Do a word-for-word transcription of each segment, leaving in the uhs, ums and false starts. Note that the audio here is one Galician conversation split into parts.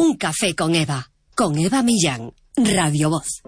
Un café con Eva, con Eva Millán, Radio Voz.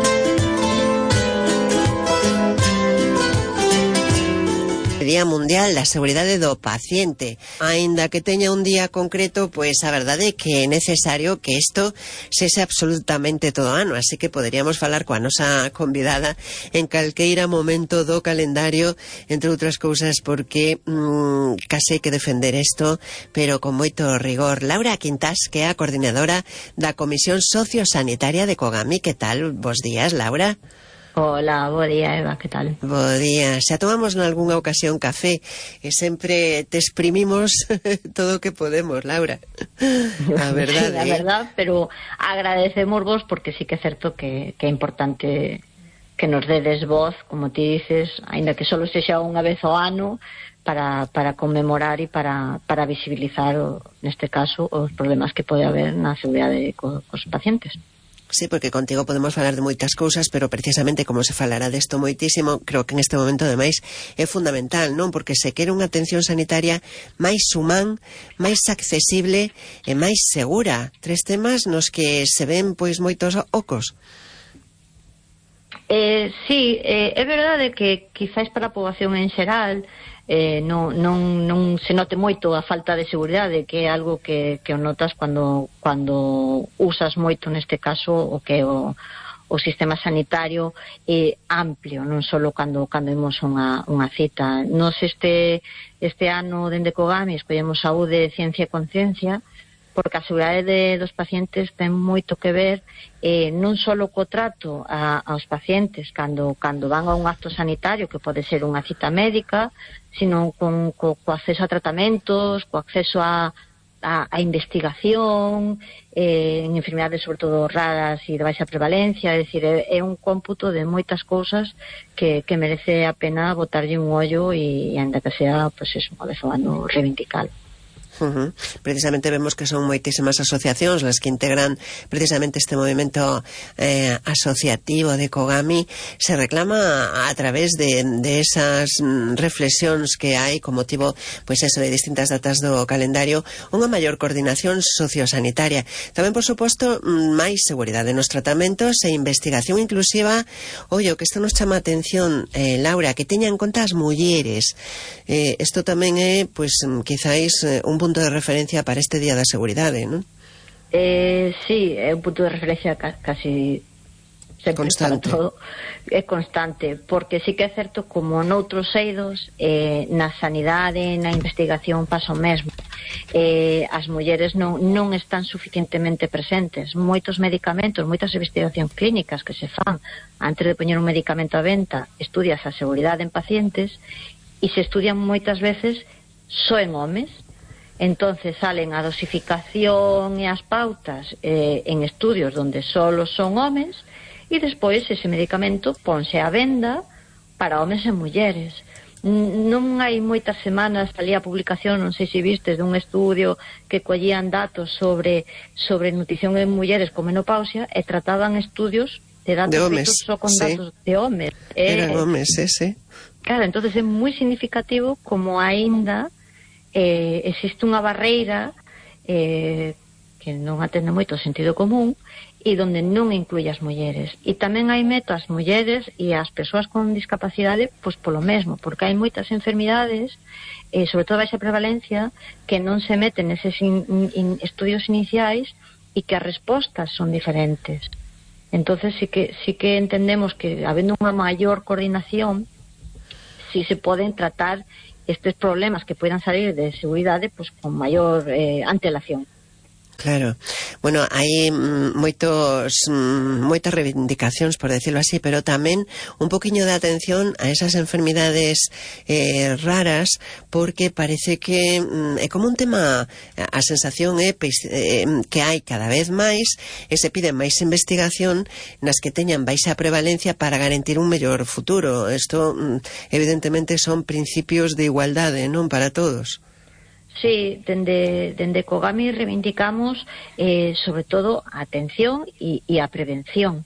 Día Mundial da Seguridade do Paciente. Aínda que teña un día concreto, pois a verdade é que é necesario que isto sexa absolutamente todo ano, así que poderíamos falar coa nosa convidada en calqueira momento do calendario, entre outras cousas porque mmm, case hai que defender isto, pero con moito rigor. Laura Quintás, que é a coordinadora da Comisión Sociosanitaria de Cogami. Que tal? Bos días, Laura. Hola, bo día, Eva, que tal? Bo día. Xa tomamos nalgúnha ocasión café e sempre te exprimimos todo o que podemos, Laura. A verdade. Sí, a verdad, pero agradecemos vos porque sí que é certo que, que é importante que nos dedes voz, como ti dices, aínda que solo sexa unha vez ao ano, para, para conmemorar e para, para visibilizar, o, neste caso, os problemas que pode haber na seguridade co, cos pacientes. Sí, porque contigo podemos falar de moitas cousas, pero precisamente como se falará desto moitísimo, creo que en este momento ademais é fundamental, non? Porque se quere unha atención sanitaria máis humán, máis accesible e máis segura. Tres temas nos que se ven pois moitos ocos. Eh, sí, eh, é verdade que quizáis para a poboación en xeral eh, non, non, non se note moito a falta de seguridade, que é algo que, que o notas cando, cando usas moito, neste caso, o que é o, o sistema sanitario é amplio, non só cando, cando imos unha, unha cita. Nos este, este ano, dende Cogami, escollemos saúde, ciencia e conciencia, porque a seguridade de, dos pacientes ten moito que ver eh, non só co trato a, aos pacientes cando, cando van a un acto sanitario, que pode ser unha cita médica, sino con, co, co acceso a tratamentos, co acceso a, a, a investigación, eh, en enfermidades sobre todo raras e de baixa prevalencia. É dicir, é, é un cómputo de moitas cousas que, que merece a pena botarlle un ollo e, e ainda que sea, pues, eso, unha vez ao ano reivindicar. Uh-huh. Precisamente vemos que son moitísimas asociacións las que integran precisamente este movimento eh, asociativo de Cogami. Se reclama a través de, de esas reflexións que hai con motivo, pois eso, de distintas datas do calendario, unha maior coordinación sociosanitaria. Tamén, por suposto, máis seguridade nos tratamentos e investigación inclusiva. Ollo, que isto nos chama a atención, eh, Laura, que teña en conta as mulleres. Eh, isto tamén é, pois, quizáis eh, un punto de referencia para este Día da Seguridade, non? Eh, sí, é un punto de referencia ca casi sempre constante. Para todo. É constante, porque sí que é certo, como noutros eidos, eh, na sanidade, na investigación pasa o mesmo. Eh, as mulleres non, non están suficientemente presentes. Moitos medicamentos, moitas investigacións clínicas que se fan antes de poñer un medicamento a venta, estudias a seguridade en pacientes e se estudian moitas veces só en homes. Entonces salen a dosificación e as pautas eh, en estudios donde solo son homes e despois ese medicamento ponse a venda para homes e mulleres. Non hai moitas semanas salía a publicación, non sei se vistes, dun estudio que collían datos sobre sobre nutrición en mulleres con menopausia e trataban estudios de datos de homes, só con sí. datos de homes. Eran eh, homes, ese. Claro, entonces é moi significativo como aínda Eh, existe unha barreira eh, que non atende moito o sentido común e donde non incluye as mulleres. E tamén hai meto as mulleres e as persoas con discapacidade pois polo mesmo, porque hai moitas enfermidades, eh, sobre todo baixa prevalencia, que non se meten neses in, in, estudios iniciais e que as respostas son diferentes. Entonces sí que, sí que entendemos que habendo unha maior coordinación si se poden tratar estes problemas que poidan salir de seguridade pues, con maior eh, antelación. Claro. Bueno, hai moitos moitas reivindicacións, por decirlo así, pero tamén un poquinho de atención a esas enfermidades eh, raras, porque parece que é como un tema, a sensación é eh, que hai cada vez máis e se pide máis investigación nas que teñan baixa prevalencia para garantir un mellor futuro. Isto evidentemente son principios de igualdade, non, para todos. Sí, dende, dende Cogami reivindicamos eh, sobre todo a atención e, e a prevención.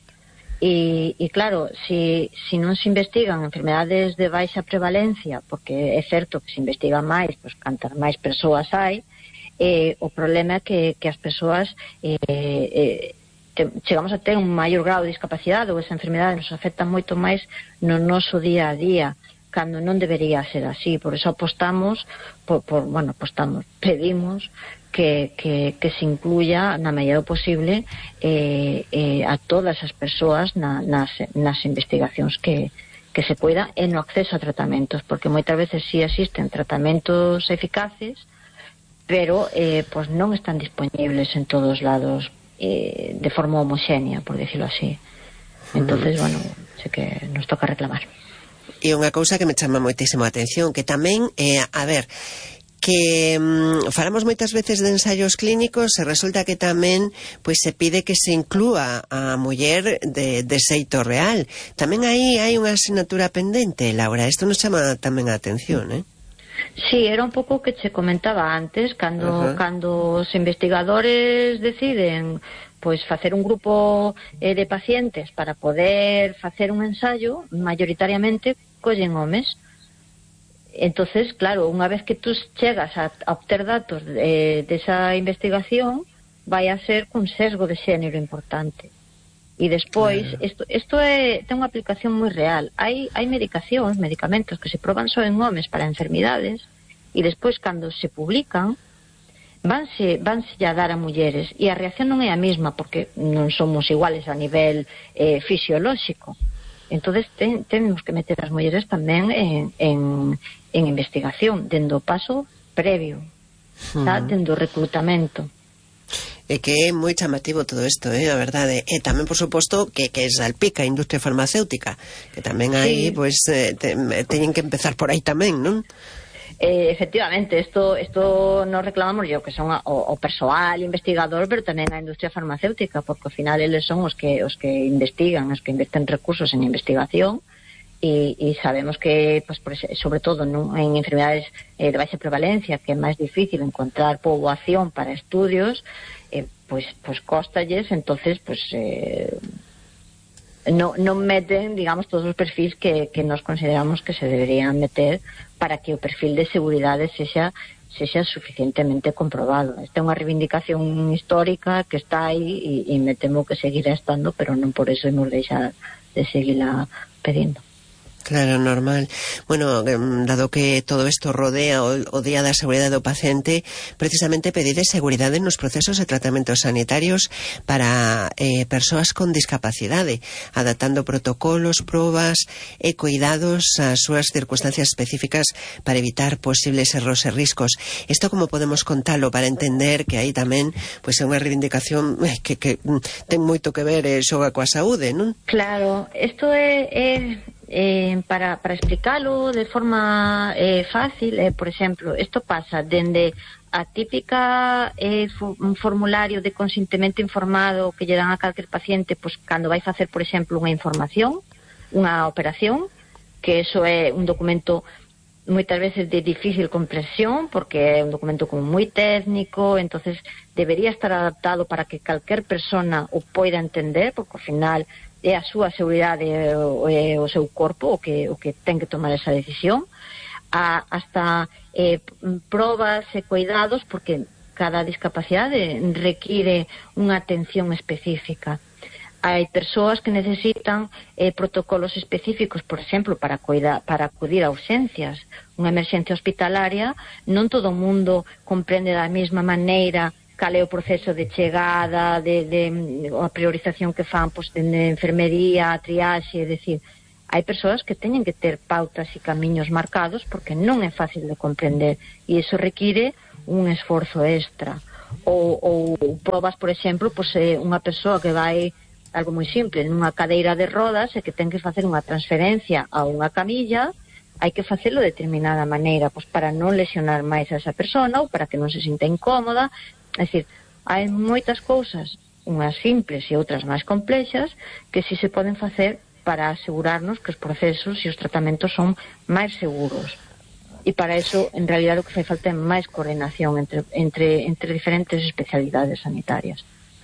E, e claro, si, si non se investigan enfermedades de baixa prevalencia, porque é certo que se investigan máis, pois cantas máis persoas hai, eh, o problema é que, que as persoas eh, eh, te, chegamos a ter un maior grado de discapacidade, ou esa enfermedade nos afecta moito máis no noso día a día, cando non debería ser así. Por eso apostamos por, por bueno, apostamos, pedimos que, que, que se incluya na medida posible eh, eh, a todas as persoas na, nas, nas investigacións que, que se poida e no acceso a tratamentos, porque moitas veces sí existen tratamentos eficaces, pero eh, pues non están disponibles en todos lados eh, de forma homoxénea, por decirlo así. Entonces, bueno, sé que nos toca reclamar. E unha cousa que me chama moitísimo a atención, que tamén, eh, a ver, que mm, falamos moitas veces de ensaios clínicos e resulta que tamén pois se pide que se inclúa a muller de, de xeito real. Tamén aí hai unha asignatura pendente, Laura. Isto nos chama tamén a atención, eh? Sí, era un pouco o que che comentaba antes, cando, uh-huh. cando os investigadores deciden pois facer un grupo eh, de pacientes para poder facer un ensayo, mayoritariamente collen homes. Entonces, claro, unha vez que tú chegas a, a obter datos de, de esa investigación, vai a ser cun sesgo de xénero importante. E despois, isto, isto é, ten unha aplicación moi real. Hai, hai medicacións, medicamentos que se proban só en homes para enfermidades, e despois, cando se publican, vanse, vanse a dar a mulleres, e a reacción non é a mesma, porque non somos iguales a nivel eh, fisiolóxico. Entonces ten, tenemos que meter as mulleres tamén en, en, en investigación, dendo o paso previo, uh-huh. tá? Dendo o reclutamento. É que é moi chamativo todo isto, eh, a verdade. E tamén, por suposto, que, que salpica a industria farmacéutica, que tamén aí, sí. Pois, eh, te, teñen que empezar por aí tamén, non? Eh, efectivamente, esto, esto nos reclamamos yo, que son a, o, o persoal investigador, pero tamén a industria farmacéutica, porque ao final eles son os que os que investigan, os que invisten recursos en investigación, e, e sabemos que, pues, por, sobre todo no, en enfermedades eh, de baixa prevalencia, que é máis difícil encontrar poboación para estudios, eh, pues, pues costalles, entonces pues eh, no, non meten, digamos, todos os perfis que, que nos consideramos que se deberían meter para que o perfil de seguridade sexa, sexa suficientemente comprobado. Esta é unha reivindicación histórica que está aí e, e me temo que seguirá estando, pero non por eso hemos deixado de seguirla pedindo. Claro, normal. Bueno, dado que todo isto rodea o, o Día da Seguridade do Paciente, precisamente pedide seguridade nos procesos de tratamentos sanitarios para eh, persoas con discapacidade, adaptando protocolos, probas e cuidados ás súas circunstancias específicas para evitar posibles erros e riscos. Isto como podemos contalo para entender que aí tamén pois é unha reivindicación que, que ten moito que ver e xoga coa saúde, non? Claro, isto é... é... Eh, para, para explicarlo de forma eh, fácil, eh, por exemplo, isto pasa dende a típica eh, un formulario de consentimento informado que lle dan a calquer paciente, pois cando vai facer, por exemplo, unha información, unha operación, que eso é un documento moitas veces de difícil comprensión, porque é un documento como moi técnico, entonces debería estar adaptado para que calquer persona o poida entender, porque ao final é a súa seguridade e o, o seu corpo o que, o que ten que tomar esa decisión, a, hasta eh, probas e cuidados, porque cada discapacidade require unha atención específica. Hai persoas que necesitan eh, protocolos específicos, por exemplo, para, cuida, para acudir a urxencias. Unha emerxencia hospitalaria, non todo o mundo comprende da mesma maneira cal é o proceso de chegada, de, de a priorización que fan, pois, de, de enfermería, triaxe, é dicir, hai persoas que teñen que ter pautas e camiños marcados porque non é fácil de comprender e iso require un esforzo extra. Ou, ou probas, por exemplo, pois, é unha persoa que vai, algo moi simple, nunha cadeira de rodas e que ten que facer unha transferencia a unha camilla, hai que facelo de determinada maneira, pois, para non lesionar máis a esa persona ou para que non se sinta incómoda. É dicir, hai moitas cousas, unhas simples e outras máis complexas, que si se poden facer para asegurarnos que os procesos e os tratamentos son máis seguros. E para eso, en realidad, o que fai falta é máis coordinación entre, entre, entre diferentes especialidades sanitarias.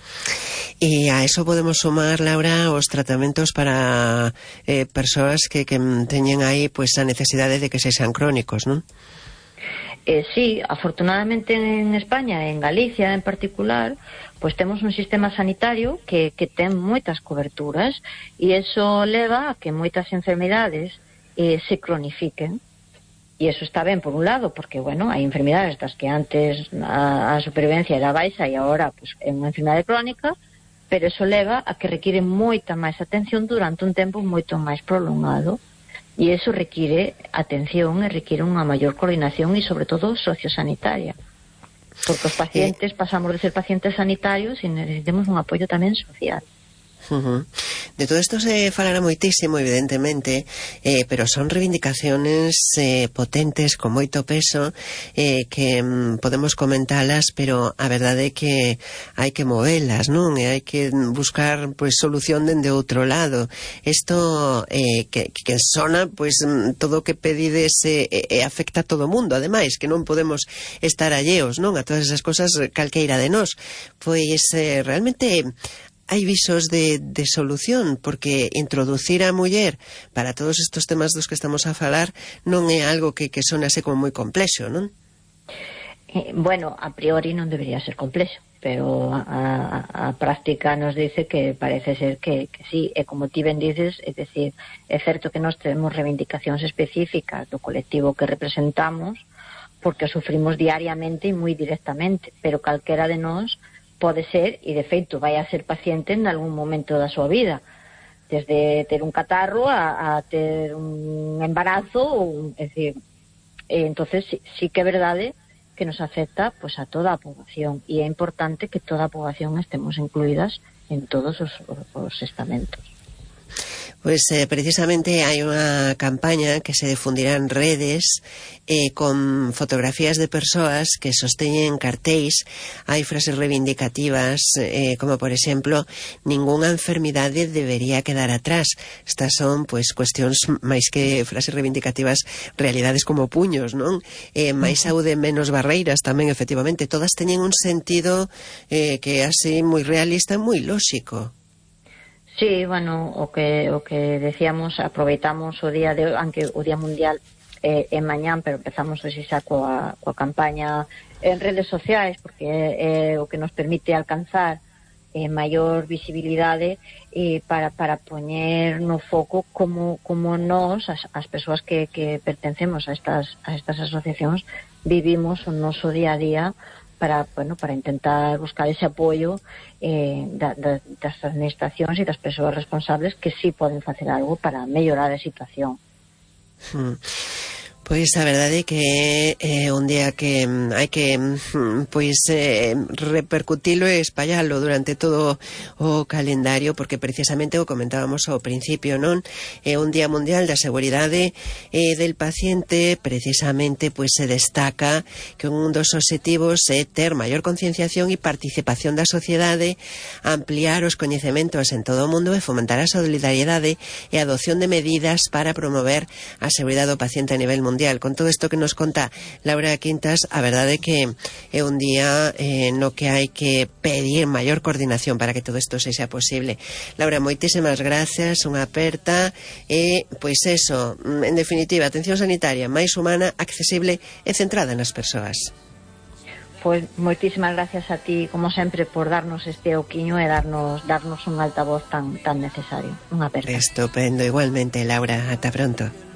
E a eso podemos sumar, Laura, os tratamentos para eh, persoas que, que teñen aí pois, a necesidade de que sexan crónicos, non? Eh, sí, afortunadamente en España, en Galicia en particular, pues temos un sistema sanitario que, que ten moitas coberturas e iso leva a que moitas enfermidades eh, se cronifiquen. E iso está ben por un lado, porque, bueno, hai enfermidades das que antes a, a supervivencia era baixa e agora pues, é unha enfermidade crónica, pero iso leva a que require moita máis atención durante un tempo moito máis prolongado. E iso require atención e require unha maior coordinación e, sobre todo, sociosanitaria. Porque os pacientes pasamos de ser pacientes sanitarios e necesitamos un apoio tamén social. Uh-huh. De todo esto se falará moitísimo, evidentemente, eh, pero son reivindicaciones eh, potentes, con moito peso, eh, que mm, podemos comentalas, pero a verdade é que hai que movelas, non? E hai que buscar pues, solución dende outro lado. Isto eh, que, que sona, pues, todo o que pedides eh, eh, afecta a todo o mundo, ademais, que non podemos estar alleos, non? A todas esas cosas calqueira de nós. Pois eh, realmente hai visos de, de solución, porque introducir a muller para todos estos temas dos que estamos a falar non é algo que, que sonase como moi complexo, non? Eh, bueno, a priori non debería ser complexo, pero a, a, a práctica nos dice que parece ser que, que sí, e como ti ben dices, é dicir, é certo que nós temos reivindicacións específicas do colectivo que representamos, porque sufrimos diariamente e moi directamente, pero calquera de nós pode ser, e de feito vai a ser paciente en algún momento da súa vida, desde ter un catarro a, a ter un embarazo, ou, é dicir, e entonces sí, sí que é verdade que nos afecta pues, a toda a poboación, e é importante que toda a poboación estemos incluídas en todos os, os estamentos. Pues eh, precisamente hai unha campaña que se difundirá en redes eh, con fotografías de persoas que sosteñen cartéis. Hai frases reivindicativas eh, como por exemplo, ningunha enfermidade debería quedar atrás. Estas son pues cuestións máis que frases reivindicativas, realidades como puños, non? Eh, máis saúde, menos barreiras tamén, efectivamente. Todas teñen un sentido eh, que é así moi realista e moi lóxico. Sí, bueno, o que o que decíamos, aproveitamos o día de aunque o Día Mundial é eh, mañán, pero empezamos hoxe xa coa, coa campaña en redes sociais, porque é, é o que nos permite alcanzar eh, maior visibilidade eh, para, para poñer no foco como, como nós, as, as persoas que, que pertencemos a estas, a estas asociacións, vivimos o noso día a día para, bueno, para intentar buscar ese apoio eh, da, da, das administracións e das persoas responsables que sí poden facer algo para mellorar a situación. Hmm. Pois a verdade é que é un día que hai que pois eh, repercutilo e espallalo durante todo o calendario, porque precisamente o comentábamos ao principio, non? É un día mundial da seguridade eh, del paciente. Precisamente pois se destaca que un dos obxectivos é ter maior concienciación e participación da sociedade, ampliar os coñecementos en todo o mundo e fomentar a solidariedade e a adopción de medidas para promover a seguridade do paciente a nivel mundial. Con todo isto que nos conta Laura Quintas, a verdade é que é un día eh, no que hai que pedir maior coordinación para que todo isto sexa posible. Laura, moitísimas gracias, unha aperta e, pois eso, en definitiva, atención sanitaria máis humana, accesible e centrada nas persoas. Pois moitísimas gracias a ti, como sempre, por darnos este oquiño e darnos darnos un altavoz tan tan necesario. Unha aperta. Estupendo, igualmente, Laura, ata pronto.